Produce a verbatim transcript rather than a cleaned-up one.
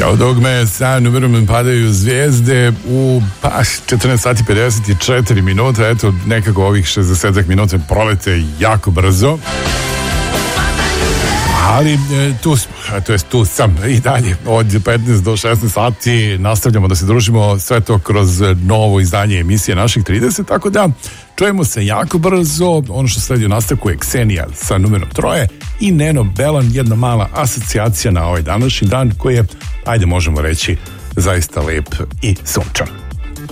Kao dogme sa numerom padaju zvijezde u pa četrnaest sati pedeset četiri minuta. Eto, nekako ovih šezdeset minuta prolete jako brzo. Ali e, tu smo, to jest tu sam i dalje od petnaest do šesnaest sati nastavljamo da se družimo, sve to kroz novo izdanje emisije naših trideset, tako da čujemo se jako brzo. Ono što sledi u nastavku je Ksenija sa numerom troje i Neno Belan, jedna mala asocijacija na ovaj današnji dan koji je, ajde možemo reći, zaista lep i sunčan.